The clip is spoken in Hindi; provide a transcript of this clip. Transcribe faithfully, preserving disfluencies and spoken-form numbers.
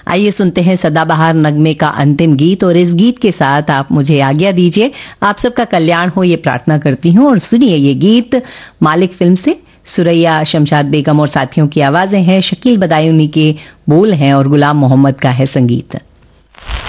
आइए सुनते हैं सदाबहार नगमे का अंतिम गीत, और इस गीत के साथ आप मुझे आज्ञा दीजिए। आप सबका कल्याण हो ये प्रार्थना करती हूँ, और सुनिए ये गीत मालिक फिल्म से। सुरैया, शमशाद बेगम और साथियों की आवाजें हैं, शकील बदायूनी के बोल हैं और गुलाम मोहम्मद का है संगीत।